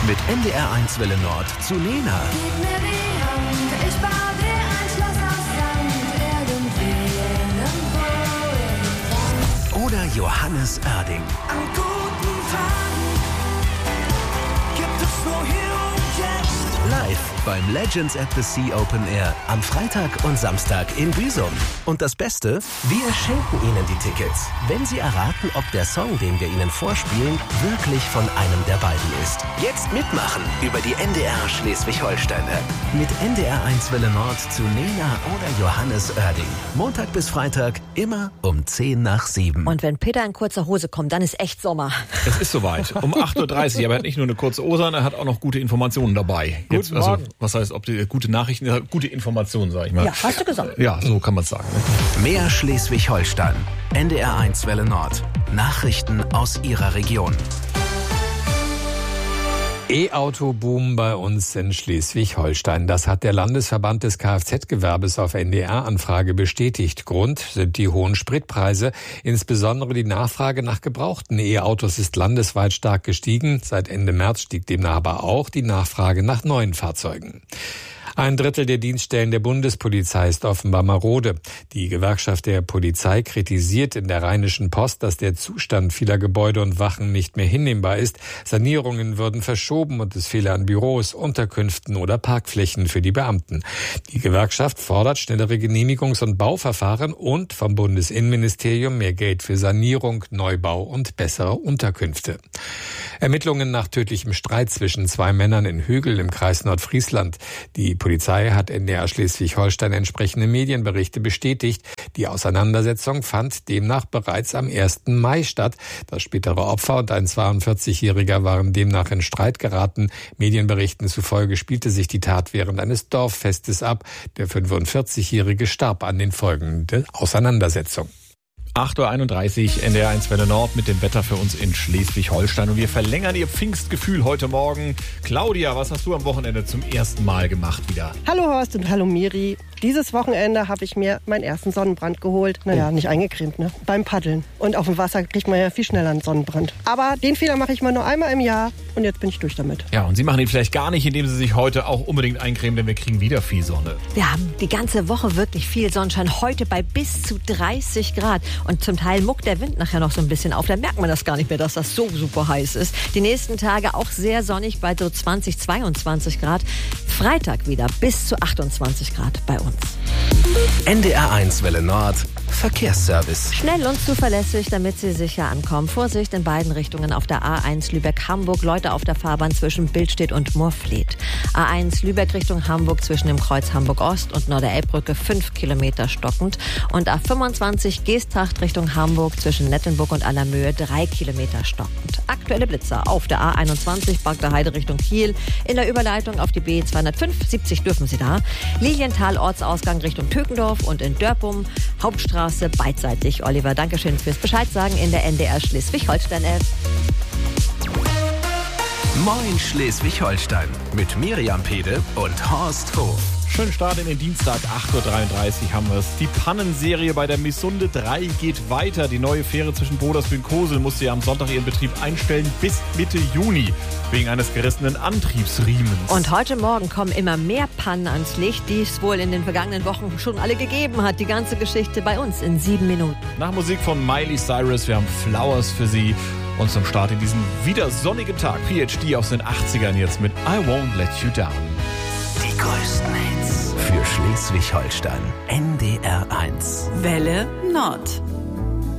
Mit NDR1 Welle Nord zu Lena. Gib mir die Hand, ich baue dir ein Schloss aus Sand, irgendwo. Oder Johannes Oerding. An guten Tagen gibt es nur hier und jetzt. Live beim Legends at the Sea Open Air am Freitag und Samstag in Büsum. Und das Beste, wir schenken Ihnen die Tickets, wenn Sie erraten, ob der Song, den wir Ihnen vorspielen, wirklich von einem der beiden ist. Jetzt mitmachen über die NDR Schleswig-Holstein-App. Mit NDR1 Welle Nord zu Lena oder Johannes Oerding. Montag bis Freitag, immer um 6:50. Und wenn Peter in kurzer Hose kommt, dann ist echt Sommer. Es ist soweit. Um 8:30 Uhr. Aber er hat nicht nur eine kurze Hose, sondern er hat auch noch gute Informationen dabei. Jetzt, also, was heißt, ob die gute Nachrichten, gute Informationen, sag ich mal. Ja, hast du gesagt. Ja, so kann man es sagen. Ne? Mehr Schleswig-Holstein. NDR1 Welle Nord. Nachrichten aus Ihrer Region. E-Auto-Boom bei uns in Schleswig-Holstein. Das hat der Landesverband des Kfz-Gewerbes auf NDR-Anfrage bestätigt. Grund sind die hohen Spritpreise. Insbesondere die Nachfrage nach gebrauchten E-Autos ist landesweit stark gestiegen. Seit Ende März stieg demnach aber auch die Nachfrage nach neuen Fahrzeugen. 1/3 der Dienststellen der Bundespolizei ist offenbar marode. Die Gewerkschaft der Polizei kritisiert in der Rheinischen Post, dass der Zustand vieler Gebäude und Wachen nicht mehr hinnehmbar ist. Sanierungen würden verschoben und es fehle an Büros, Unterkünften oder Parkflächen für die Beamten. Die Gewerkschaft fordert schnellere Genehmigungs- und Bauverfahren und vom Bundesinnenministerium mehr Geld für Sanierung, Neubau und bessere Unterkünfte. Ermittlungen nach tödlichem Streit zwischen 2 Männern in Hügel im Kreis Nordfriesland. Die Polizei hat NDR Schleswig-Holstein entsprechende Medienberichte bestätigt. Die Auseinandersetzung fand demnach bereits am 1. Mai statt. Das spätere Opfer und ein 42-Jähriger waren demnach in Streit geraten. Medienberichten zufolge spielte sich die Tat während eines Dorffestes ab. Der 45-Jährige starb an den Folgen der Auseinandersetzung. 8:31 Uhr, NDR1 Welle Nord mit dem Wetter für uns in Schleswig-Holstein. Und wir verlängern Ihr Pfingstgefühl heute Morgen. Claudia, was hast du am Wochenende zum ersten Mal gemacht wieder? Hallo Horst und hallo Miri. Dieses Wochenende habe ich mir meinen ersten Sonnenbrand geholt. Naja, nicht eingecremt, ne? Beim Paddeln. Und auf dem Wasser kriegt man ja viel schneller einen Sonnenbrand. Aber den Fehler mache ich mal nur einmal im Jahr und jetzt bin ich durch damit. Ja, und Sie machen ihn vielleicht gar nicht, indem Sie sich heute auch unbedingt eincremen, denn wir kriegen wieder viel Sonne. Wir haben die ganze Woche wirklich viel Sonnenschein. Heute bei bis zu 30 Grad. Und zum Teil muckt der Wind nachher noch so ein bisschen auf. Da merkt man das gar nicht mehr, dass das so super heiß ist. Die nächsten Tage auch sehr sonnig bei so 20, 22 Grad. Freitag wieder bis zu 28 Grad bei uns. NDR1 Welle Nord. Verkehrsservice. Schnell und zuverlässig, damit Sie sicher ankommen. Vorsicht in beiden Richtungen auf der A1 Lübeck-Hamburg. Leute auf der Fahrbahn zwischen Billstedt und Moorfleet. A1 Lübeck Richtung Hamburg zwischen dem Kreuz Hamburg-Ost und Norderelbbrücke 5 Kilometer stockend. Und A25 Geesthacht Richtung Hamburg zwischen Nettenburg und Allermöhe 3 Kilometer stockend. Aktuelle Blitzer auf der A21 Bagder Heide Richtung Kiel. In der Überleitung auf die B205, 70 dürfen Sie da. Lilienthal Ortsausgang Richtung Tökendorf und in Dörpum Hauptstraße beidseitig. Oliver, Dankeschön fürs Bescheid sagen in der NDR Schleswig-Holstein-App. Moin Schleswig-Holstein mit Miriam Pede und Horst Hof. Schönen Start in den Dienstag, 8:33 Uhr haben wir es. Die Pannenserie bei der Missunde 3 geht weiter. Die neue Fähre zwischen Bodersbühl und Kosel musste ja am Sonntag ihren Betrieb einstellen bis Mitte Juni wegen eines gerissenen Antriebsriemens. Und heute Morgen kommen immer mehr Pannen ans Licht, die es wohl in den vergangenen Wochen schon alle gegeben hat. Die ganze Geschichte bei uns in 7 Minuten. Nach Musik von Miley Cyrus, wir haben Flowers für Sie. Und zum Start in diesen wieder sonnigen Tag, PhD aus den 80ern jetzt mit I Won't Let You Down. Die größten Hits für Schleswig-Holstein. NDR1. Welle Nord.